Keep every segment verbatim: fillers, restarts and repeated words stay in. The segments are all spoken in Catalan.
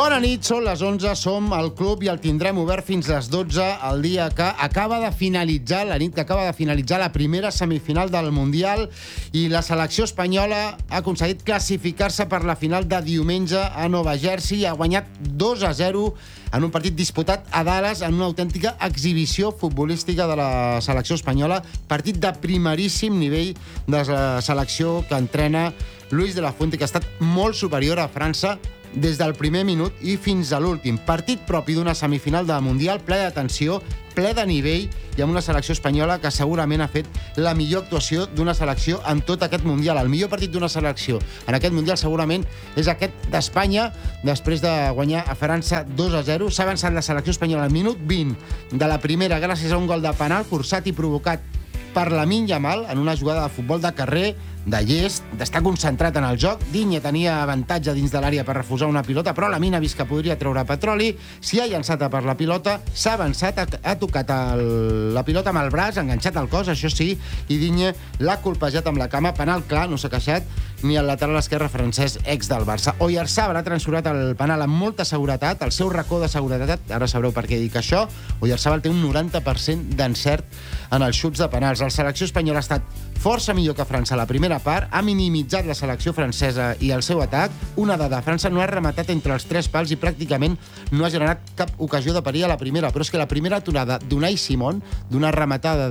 Bona nit, són les onze, som al club i el tindrem obert fins les dotze, el dia que acaba de finalitzar, la nit que acaba de finalitzar la primera semifinal del Mundial i la selecció espanyola ha aconseguit classificar-se per la final de diumenge a Nova Jersey i ha guanyat dos a zero en un partit disputat a Dallas en una autèntica exhibició futbolística de la selecció espanyola, partit de primeríssim nivell de la selecció que entrena Luis de la Fuente, que ha estat molt superior a França des del primer minut i fins a l'últim. Partit propi d'una semifinal de Mundial, ple de tensió, ple de nivell i amb una selecció espanyola que segurament ha fet la millor actuació d'una selecció en tot aquest Mundial. El millor partit d'una selecció en aquest Mundial segurament és aquest d'Espanya, després de guanyar a França dos a zero. S'ha avançat la selecció espanyola al minut vint de la primera gràcies a un gol de penal forçat i provocat per Lamine Yamal en una jugada de futbol de carrer, de llest, d'estar concentrat en el joc. Digne tenia avantatge dins de l'àrea per refusar una pilota, però Lamine ha vist que podria treure petroli, s'hi ha llançat a per la pilota, s'ha avançat, ha, ha tocat el, la pilota amb el braç, ha enganxat el cos, això sí, i Digne l'ha colpejat amb la cama, penal clar, no s'ha queixat, ni el lateral esquerre francès, ex del Barça. Oyarzabal ha transformat el penal amb molta seguretat, el seu racó de seguretat, ara sabreu per què dic això, Oyarzabal té un noranta per cent d'encert en els xuts de penals. La selecció espanyola ha estat força millor que França a la primera part, ha minimitzat la selecció francesa i el seu atac. Una dada, França no ha rematat entre els tres pals i pràcticament no ha generat cap ocasió de perill a la primera, però és que la primera aturada d'Unai Simón, d'una rematada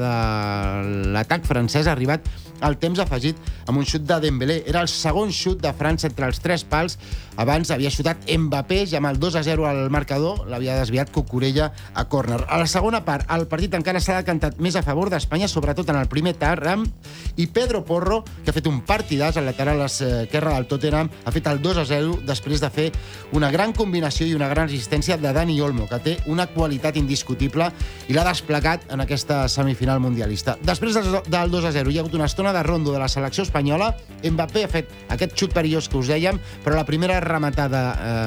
de l'atac francès, ha arribat al temps afegit amb un xut de Dembélé. Era el segon xut de França entre els tres pals. Abans havia xutat Mbappé i amb el dos a zero al marcador l'havia desviat Cucurella a córner. A la segona part, el partit encara s'ha decantat més a favor d'Espanya, sobretot en el primer tram, i Pedro Porro, que ha fet un partidàs al lateral esquerre del Tottenham, ha fet el dos a zero després de fer una gran combinació i una gran resistència de Dani Olmo, que té una qualitat indiscutible i l'ha desplegat en aquesta semifinal mundialista. Després del dos a zero hi ha hagut una estona de rondo de la selecció espanyola. Mbappé ha fet aquest xut perillós que us dèiem, però la primera rematada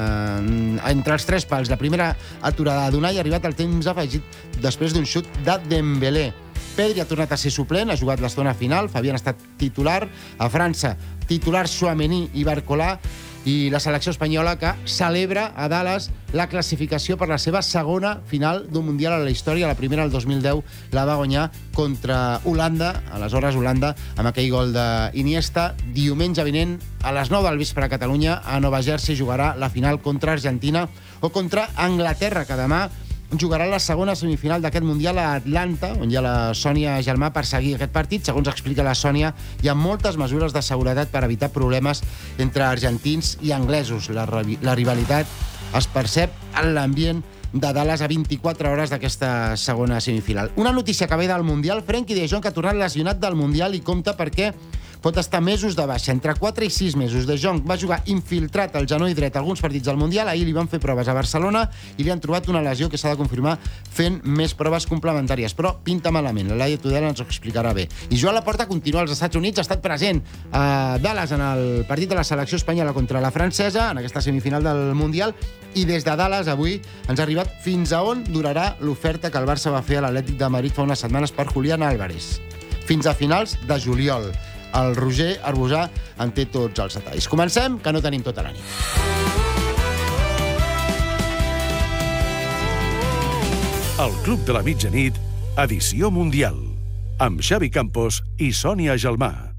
eh, entre els tres pals, la primera aturada d'Unai ha arribat al temps afegit després d'un xut de Dembélé. Pedri ha tornat a ser suplent, ha jugat l'estona final, Fabián ha estat titular. A França, titular Tchouaméni i Barcola, i la selecció espanyola que celebra a Dallas la classificació per la seva segona final d'un Mundial a la història. La primera, el dos mil deu, la va guanyar contra Holanda, aleshores Holanda, amb aquell gol d'Iniesta. Diumenge vinent, a les nou del vespre a Catalunya, a Nova Jersey jugarà la final contra Argentina o contra Anglaterra, que demà jugarà la segona semifinal d'aquest Mundial a Atlanta, on hi ha la Sònia Germà per seguir aquest partit. Segons explica la Sònia, hi ha moltes mesures de seguretat per evitar problemes entre argentins i anglesos. La, la rivalitat es percep en l'ambient de Dallas a vint-i-quatre hores d'aquesta segona semifinal. Una notícia que ve del Mundial: Frenkie de Jong, que ha tornat lesionat del Mundial i compta perquè pot estar mesos de baixa, entre quatre i sis mesos. De Jong va jugar infiltrat al genoll dret alguns partits del Mundial. Ahir li van fer proves a Barcelona i li han trobat una lesió que s'ha de confirmar fent més proves complementàries. Però pinta malament, la Laia Tudela ens ho explicarà bé. I Joan Laporta continua als Estats Units, ha estat present a Dallas en el partit de la selecció espanyola contra la francesa, en aquesta semifinal del Mundial, i des de Dallas avui ens ha arribat fins a on durarà l'oferta que el Barça va fer a l'Atlètic de Madrid fa unes setmanes per Julián Álvarez. Fins a finals de juliol. El Roger Arbusà en té tots els detalls. Comencem, que no tenim tota la nit. El Club de la Mitjanit, edició mundial, amb Xavi Campos i Sònia Gelmà.